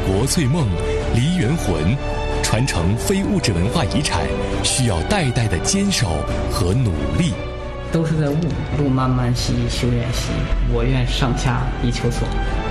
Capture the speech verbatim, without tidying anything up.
国粹梦、梨园魂，传承非物质文化遗产，需要代代的坚守和努力。 都是在悟，路漫漫兮修远兮，我愿上下一求索。